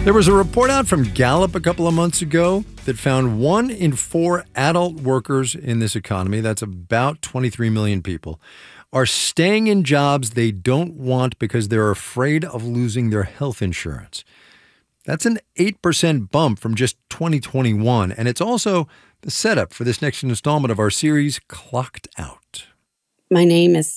There was a report out from Gallup a couple of months ago that found 1 in 4 adult workers in this economy, that's about 23 million people, are staying in jobs they don't want because they're afraid of losing their health insurance. That's an 8% bump from just 2021, and it's also the setup for this next installment of our series, Clocked Out. My name is